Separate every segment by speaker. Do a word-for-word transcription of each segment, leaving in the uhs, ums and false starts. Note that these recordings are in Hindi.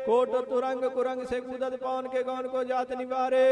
Speaker 1: कोट तुरंग कुरंग से कूदत पवन के गौन को जात निवारे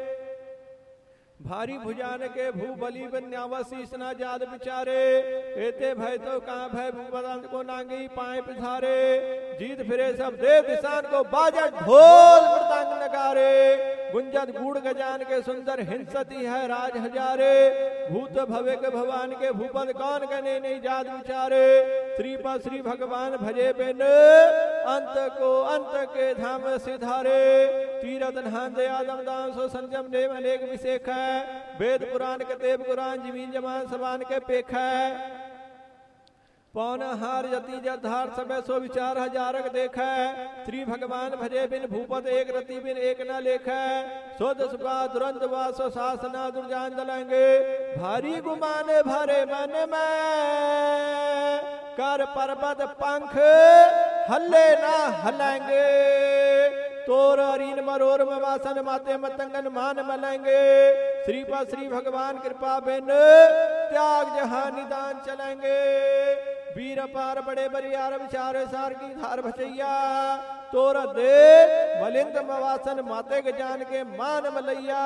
Speaker 1: भारी भुजान के भू बली बन्यावशीष न जाद बिचारे एते भय तो कहाँ भय भूपदंत को नांगी पाए पिधारे जीत फिरे सब दे दिशान को बाजट ढोल मृदंग नगारे गुंजत गूढ़ गजान के सुंदर हिंसती है राज हजारे भूत भवे के भगवान के भूपद कौन कने नहीं जाद विचारे श्रीपद श्री भगवान भजे बिन अंत को अंत के धाम सिधारे तीरथ नहान दया दम दान सो संजम देव अनेक विशेख है वेद पुराण के देव कुरान जमीन जमान समान के पेख है पौन हार जति जधार समय सो विचार हजारक देखा श्री भगवान भजे बिन भूपत एक रति बिन एक न लेखा सोद सुखा दुरंत वासो शासना दुर्जान दलेंगे भारी गुमान भरे मन में कर पर्वत पंख हल्ले ना हलेंगे तोर अरीन मरोर वासन माते मतंगन मान मलेंगे श्रीपद श्री भगवान कृपा बिन त्याग जहां निदान चलेंगे वीर पार बड़े बरियार विचार सार की धार भचैया तोर दे मलिंद मवासन माते के जान के मान मलैया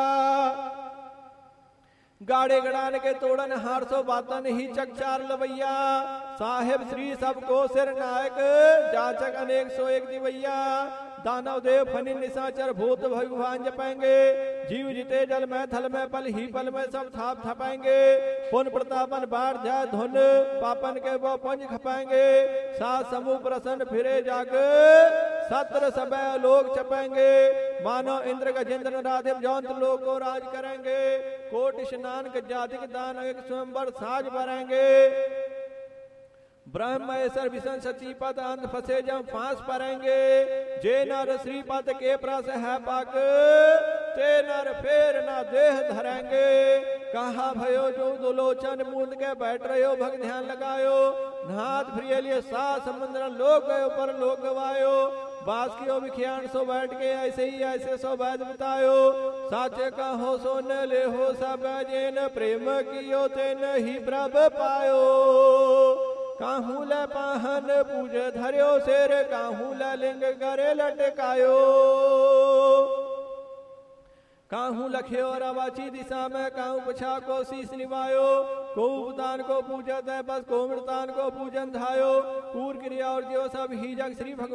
Speaker 1: गाड़े गड़ान के तोड़न हार सो बातन ही चकचार लवैया साहेब श्री सबको सिर नायक जाचक अनेक सो एक दिवैया दानव देव फनि निशाचर भूत भगवान जपेंगे जीव जिते जल में थल में पल ही पल में सब थाप थपेंगे पुन प्रतापन बाढ़ जा धुन पापन के वो पंज खपाएंगे सात समूह प्रसन्न फिरे जाग सत्र सब लोग चपेंगे मानो इंद्र गजेंद्र राधिव जौंत लोग को राज करेंगे कोट स्नान जातिक दान एक स्वयंवर साज भरेंगे ब्रह्म ऐसर विषण सचीपत अंत फंसे जब फांस परेंगे जे नर श्रीपद के प्रस है पाक ते नर फेर न देह धरेंगे कहा भयो जो दुलोचन मूंद के बैठ रहे हो भग ध्यान लगायो नाथ प्रिय लिए सा समुद्र लोग गयो पर लोग गवायो बास की विख्यान सो बैठ के ऐसे ही ऐसे सो बैठ बतायो साचे का हो सो न ले हो सब जेन प्रेम कियो ते नहीं प्रभ पायो काहू ल पाहन पूज धर्यो शेर काहू ल लिंग करे लटकायो काहू लख्यो रवाची दिशा में काहू पछा को शीश निवायो को उदान को पूजत है बस को मृतान को पूजन धायो पूर क्रिया और जो सब ही जग श्री भगवान